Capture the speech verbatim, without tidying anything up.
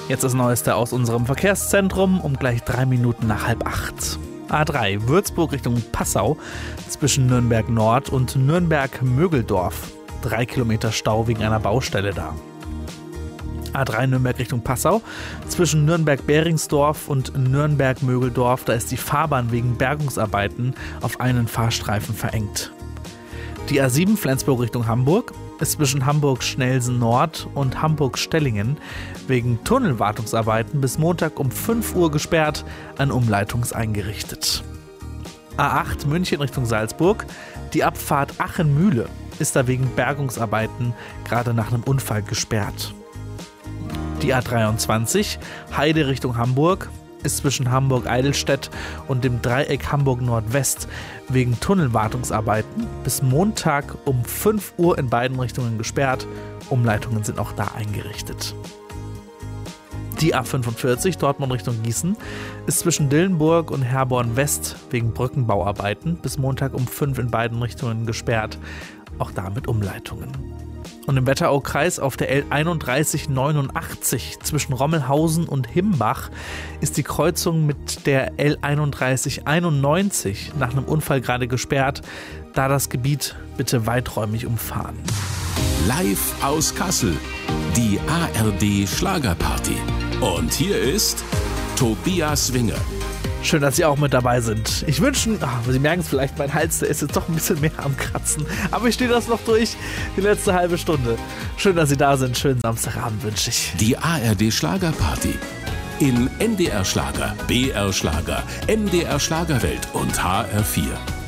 Jetzt das Neueste aus unserem Verkehrszentrum um gleich drei Minuten nach halb acht. A drei, Würzburg Richtung Passau, zwischen Nürnberg Nord und Nürnberg-Mögeldorf. Drei Kilometer Stau wegen einer Baustelle da. A drei Nürnberg Richtung Passau, zwischen Nürnberg-Beringsdorf und Nürnberg-Mögeldorf, da ist die Fahrbahn wegen Bergungsarbeiten auf einen Fahrstreifen verengt. Die A sieben Flensburg Richtung Hamburg ist zwischen Hamburg-Schnelsen Nord und Hamburg-Stellingen wegen Tunnelwartungsarbeiten bis Montag um fünf Uhr gesperrt, an Umleitung ist eingerichtet. A acht München Richtung Salzburg, die Abfahrt Aachen-Mühle ist da wegen Bergungsarbeiten gerade nach einem Unfall gesperrt. Die A dreiundzwanzig Heide Richtung Hamburg ist zwischen Hamburg-Eidelstedt und dem Dreieck Hamburg-Nordwest wegen Tunnelwartungsarbeiten bis Montag um fünf Uhr in beiden Richtungen gesperrt. Umleitungen sind auch da eingerichtet. Die A fünfundvierzig Dortmund Richtung Gießen ist zwischen Dillenburg und Herborn-West wegen Brückenbauarbeiten bis Montag um fünf in beiden Richtungen gesperrt. Auch da mit Umleitungen. Und im Wetteraukreis auf der L einunddreißig neunundachtzig zwischen Rommelhausen und Himbach ist die Kreuzung mit der L einunddreißig einundneunzig nach einem Unfall gerade gesperrt. Da das Gebiet bitte weiträumig umfahren. Live aus Kassel, die A R D Schlagerparty. Und hier ist Tobias Winger. Schön, dass Sie auch mit dabei sind. Ich wünsche, ach, Sie merken es vielleicht, mein Hals, der ist jetzt doch ein bisschen mehr am Kratzen. Aber ich stehe das noch durch, die letzte halbe Stunde. Schön, dass Sie da sind. Schönen Samstagabend wünsche ich. Die A R D Schlagerparty. In N D R Schlager, B R Schlager, M D R Schlagerwelt und H R vier.